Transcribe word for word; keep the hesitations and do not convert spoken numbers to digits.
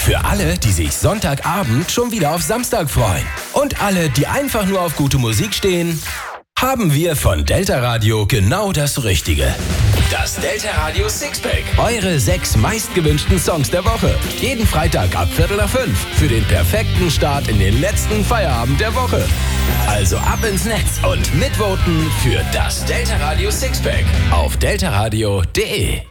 Für alle, die sich Sonntagabend schon wieder auf Samstag freuen. Und alle, die einfach nur auf gute Musik stehen, haben wir von Delta Radio genau das Richtige. Das Delta Radio Sixpack. Eure sechs meistgewünschten Songs der Woche. Jeden Freitag ab Viertel nach fünf. Für den perfekten Start in den letzten Feierabend der Woche. Also ab ins Netz und mitvoten für das Delta Radio Sixpack auf deltaradio punkt de.